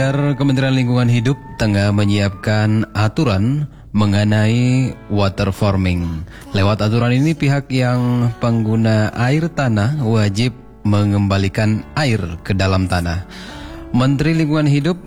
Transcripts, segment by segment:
Pendengar, Kementerian Lingkungan Hidup tengah menyiapkan aturan mengenai water farming. Lewat aturan ini pihak yang pengguna air tanah wajib mengembalikan air ke dalam tanah. Menteri Lingkungan Hidup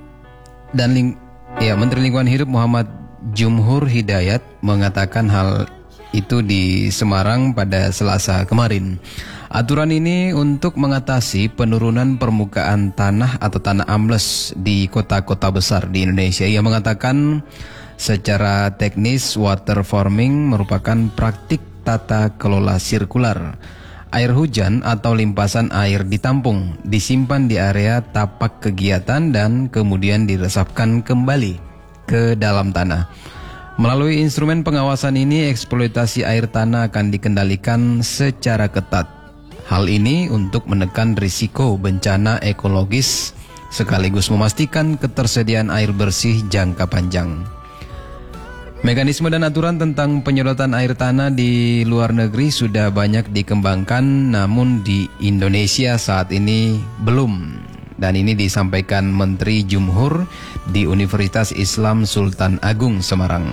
Menteri Lingkungan Hidup Muhammad Jumhur Hidayat mengatakan hal itu di Semarang pada Selasa kemarin. Aturan ini untuk mengatasi penurunan permukaan tanah atau tanah ambles di kota-kota besar di Indonesia. Ia mengatakan secara teknis water farming merupakan praktik tata kelola sirkular. Air hujan atau limpasan air ditampung, disimpan di area tapak kegiatan dan kemudian diresapkan kembali ke dalam tanah. Melalui instrumen pengawasan ini, eksploitasi air tanah akan dikendalikan secara ketat. Hal ini untuk menekan risiko bencana ekologis sekaligus memastikan ketersediaan air bersih jangka panjang. Mekanisme dan aturan tentang penyedotan air tanah di luar negeri sudah banyak dikembangkan, namun di Indonesia saat ini belum. Dan ini disampaikan Menteri Jumhur di Universitas Islam Sultan Agung Semarang.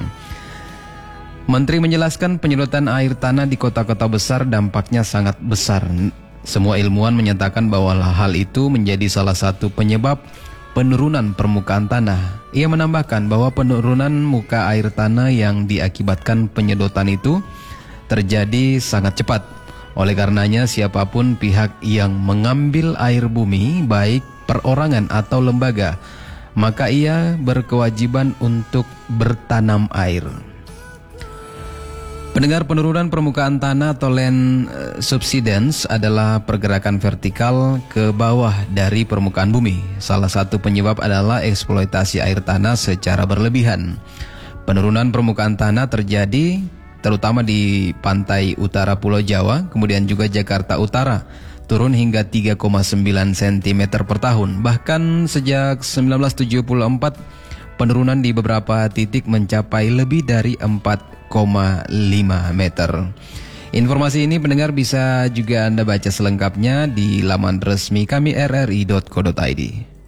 Menteri menjelaskan penyedotan air tanah di kota-kota besar dampaknya sangat besar. Semua ilmuwan menyatakan bahwa hal itu menjadi salah satu penyebab penurunan permukaan tanah. Ia menambahkan bahwa penurunan muka air tanah yang diakibatkan penyedotan itu terjadi sangat cepat. Oleh karenanya siapapun pihak yang mengambil air bumi, baik perorangan atau lembaga, maka ia berkewajiban untuk bertanam air. Pendengar, penurunan permukaan tanah atau land subsidence adalah pergerakan vertikal ke bawah dari permukaan bumi. Salah satu penyebab adalah eksploitasi air tanah secara berlebihan. Penurunan permukaan tanah terjadi terutama di pantai utara Pulau Jawa, kemudian juga Jakarta Utara, turun hingga 3,9 cm per tahun. Bahkan sejak 1974, penurunan di beberapa titik mencapai lebih dari 4,5 meter. Informasi ini pendengar bisa juga Anda baca selengkapnya di laman resmi kami rri.co.id.